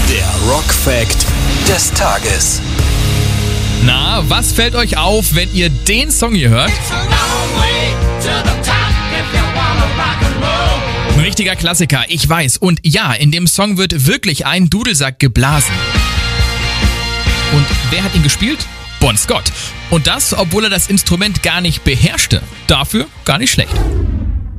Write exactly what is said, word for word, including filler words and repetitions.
Der Rock-Fact des Tages. Na, was fällt euch auf, wenn ihr den Song hier hört? Ein richtiger Klassiker, ich weiß. Und ja, in dem Song wird wirklich ein Dudelsack geblasen. Und wer hat ihn gespielt? Bon Scott. Und das, obwohl er das Instrument gar nicht beherrschte. Dafür gar nicht schlecht.